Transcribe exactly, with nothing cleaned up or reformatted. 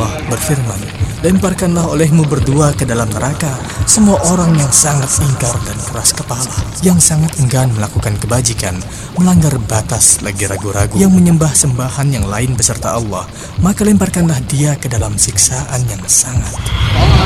Allah berfirman, "Lemparkanlah olehmu berdua ke dalam neraka semua orang yang sangat ingkar dan keras kepala, yang sangat enggan melakukan kebajikan, melanggar batas lagi ragu-ragu, yang menyembah sembahan yang lain beserta Allah, maka lemparkanlah dia ke dalam siksaan yang sangat."